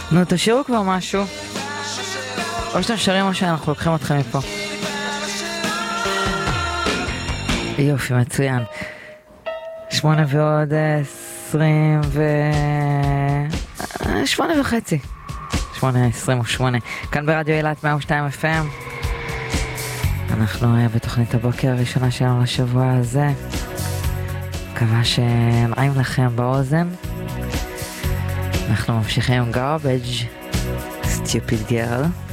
נו, תשאירו כבר משהו. או שאתם שרים או שאנחנו לוקחים אתכם מפה. יופי, מצוין. 8 ועוד 8:30. 8:28. כאן ברדיו אילת 102 FM. אנחנו בתוכנית הבוקר הראשונה שלנו לשבוע הזה. מקווה שנעים לכם באוזן. אנחנו ממשיכים עם Garbage, Stupid Girl.